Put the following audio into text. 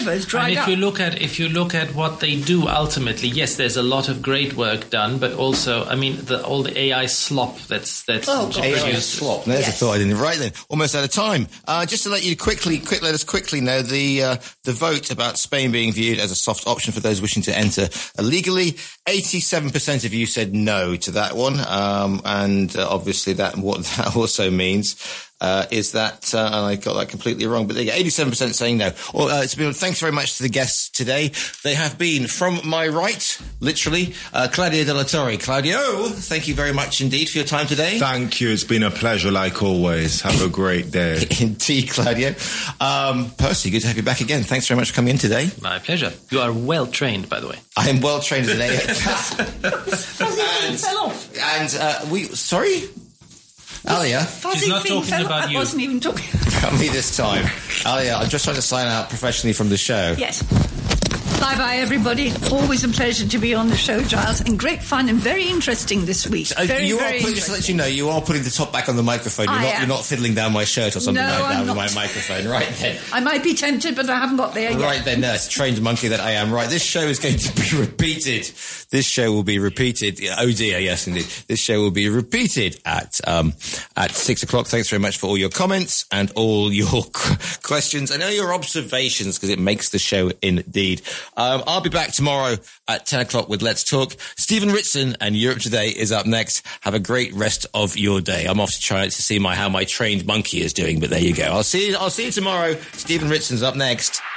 And if you look at what they do ultimately, yes, there's a lot of great work done, but also, I mean, all the AI slop that's AI slop. There's a thought I didn't. Right then, almost out of time. Just to let you let us quickly know the vote about Spain being viewed as a soft option for those wishing to enter illegally. 87% of you said no to that one, and obviously what that also means. Is that, and I got that completely wrong, but there you go, 87% saying no. Well, thanks very much to the guests today. They have been, from my right, literally, Claudio Della Torre. Claudio, thank you very much indeed for your time today. Thank you. It's been a pleasure, like always. Have a great day. Indeed, Claudio. Percy, good to have you back again. Thanks very much for coming in today. My pleasure. You are well trained, by the way. I am well trained as an AI. fell off. And sorry? Alia, she's not talking about you. I wasn't even talking about me this time. Alia, I'm just trying to sign out professionally from the show. Yes. Bye-bye, everybody. Always a pleasure to be on the show, Giles, and great fun and very interesting this week. Just to let you know, you are putting the top back on the microphone. You're not fiddling down my shirt or something like that with my microphone. Right then. I might be tempted, but I haven't got there yet. Right then, that's trained monkey that I am. Right, this show is going to be repeated. This show will be repeated. Oh dear, yes indeed. This show will be repeated at 6 o'clock. Thanks very much for all your comments and all your questions and all your observations, because it makes the show indeed. I'll be back tomorrow at 10 o'clock with Let's Talk. Stephen Ritson and Europe Today is up next. Have a great rest of your day. I'm off to try to see how my trained monkey is doing, but there you go. I'll see you tomorrow. Stephen Ritson's up next.